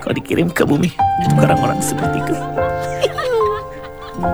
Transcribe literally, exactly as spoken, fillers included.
kau dikirim ke bumi untuk orang-orang seperti kau.